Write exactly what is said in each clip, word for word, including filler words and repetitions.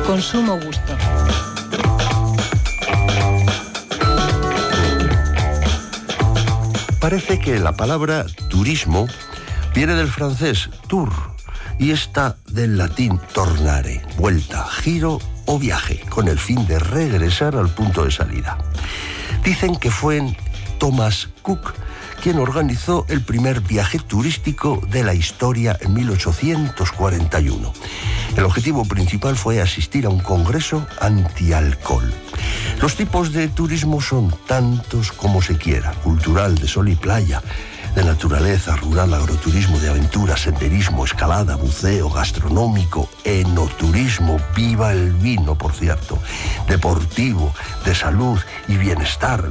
con sumo gusto. Parece que la palabra turismo viene del francés tour y está del latín tornare, vuelta, giro o viaje, con el fin de regresar al punto de salida. Dicen que fue Thomas Cook quien organizó el primer viaje turístico de la historia en mil ochocientos cuarenta y uno. El objetivo principal fue asistir a un congreso antialcohol. Los tipos de turismo son tantos como se quiera: cultural, de sol y playa, de naturaleza, rural, agroturismo, de aventura, senderismo, escalada, buceo, gastronómico, enoturismo, viva el vino, por cierto, deportivo, de salud y bienestar,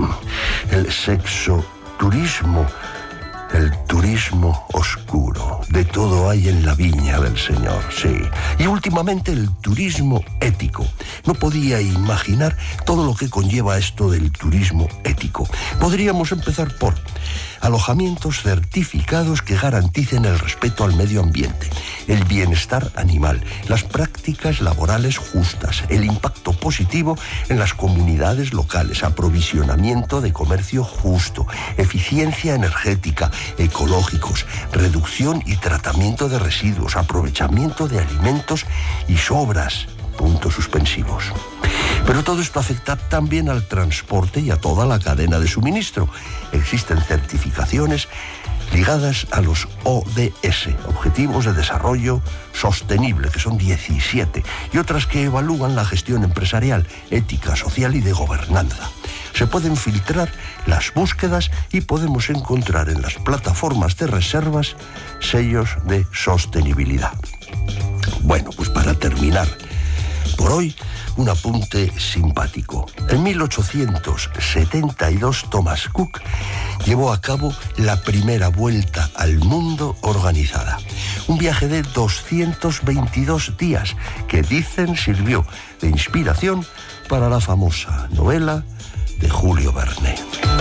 el sexo turismo, el turismo oscuro. De todo hay en la viña del Señor, sí. Y últimamente el turismo ético. No podía imaginar todo lo que conlleva esto del turismo ético. Podríamos empezar por alojamientos certificados que garanticen el respeto al medio ambiente, el bienestar animal, las prácticas laborales justas, el impacto positivo en las comunidades locales, aprovisionamiento de comercio justo, eficiencia energética, ecológicos, reducción y tratamiento de residuos, aprovechamiento de alimentos y sobras, puntos suspensivos. Pero todo esto afecta también al transporte y a toda la cadena de suministro. Existen certificaciones ligadas a los O D S, Objetivos de Desarrollo Sostenible, que son diecisiete, y otras que evalúan la gestión empresarial, ética, social y de gobernanza. Se pueden filtrar las búsquedas y podemos encontrar en las plataformas de reservas sellos de sostenibilidad. Bueno, pues para terminar, por hoy, un apunte simpático. En mil ochocientos setenta y dos, Thomas Cook llevó a cabo la primera vuelta al mundo organizada. Un viaje de doscientos veintidós días que dicen sirvió de inspiración para la famosa novela de Julio Verne.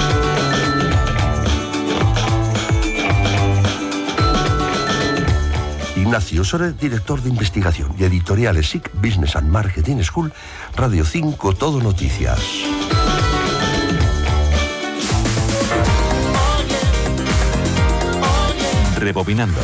Ignacio Soler, director de investigación y editoriales S I C, Business and Marketing School, Radio cinco, Todo Noticias. Rebobinando.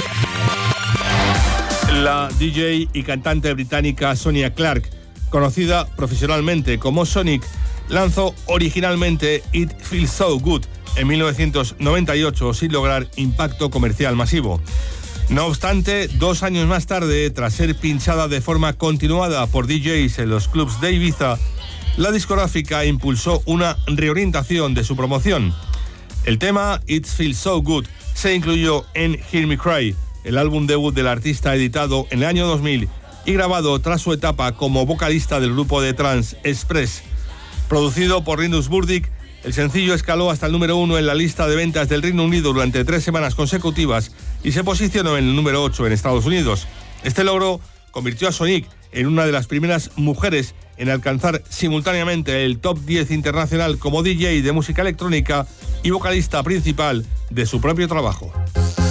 La D J y cantante británica Sonia Clarke, conocida profesionalmente como Sonic, lanzó originalmente It Feels So Good en mil novecientos noventa y ocho sin lograr impacto comercial masivo. No obstante, dos años más tarde, tras ser pinchada de forma continuada por D Js en los clubs de Ibiza, la discográfica impulsó una reorientación de su promoción. El tema It Feels So Good se incluyó en Hear Me Cry, el álbum debut del artista editado en el año dos mil y grabado tras su etapa como vocalista del grupo de trance Express. Producido por Linus Burdick, el sencillo escaló hasta el número uno en la lista de ventas del Reino Unido durante tres semanas consecutivas y se posicionó en el número ocho en Estados Unidos. Este logro convirtió a Sonic en una de las primeras mujeres en alcanzar simultáneamente el top diez internacional como D J de música electrónica y vocalista principal de su propio trabajo.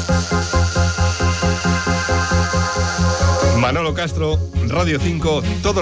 Manolo Castro, Radio cinco, todo